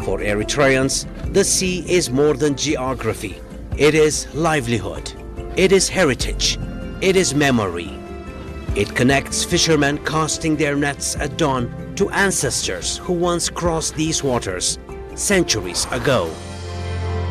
For Eritreans, the sea is more than geography. It is livelihood. It is heritage. It is memory. It connects fishermen casting their nets at dawn to ancestors who once crossed these waters centuries ago.